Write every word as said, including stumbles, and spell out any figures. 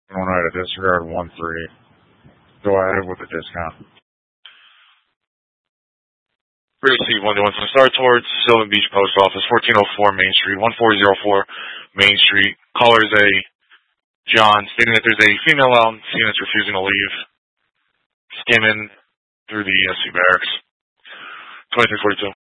All right, I disregard one three. Go ahead with the discount. Receive one to one from Star towards Sylvan Beach Post Office, fourteen oh four Main Street, one four zero four Main Street. Caller is a John, stating that there's a female out seen that's refusing to leave, skimming through the S C barracks. twenty-three forty-two.